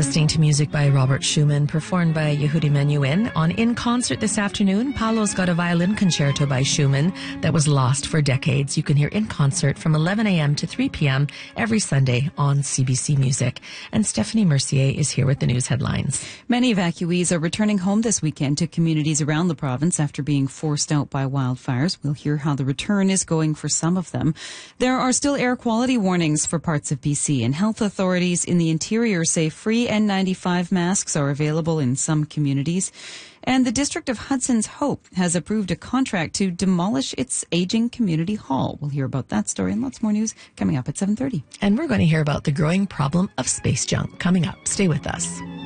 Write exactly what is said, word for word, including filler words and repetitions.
listening to music by Robert Schumann, performed by Yehudi Menuhin. On In Concert this afternoon, Paolo's got a violin concerto by Schumann that was lost for decades. You can hear In Concert from eleven a.m. to three p.m. every Sunday on C B C Music. And Stephanie Mercier is here with the news headlines. Many evacuees are returning home this weekend to communities around the province after being forced out by wildfires. We'll hear how the return is going for some of them. There are still air quality warnings for parts of B C, and health authorities in the interior say free N ninety-five masks are available in some communities. And the District of Hudson's Hope has approved a contract to demolish its aging community hall. We'll hear about that story and lots more news coming up at seven thirty. And we're going to hear about the growing problem of space junk coming up. Stay with us.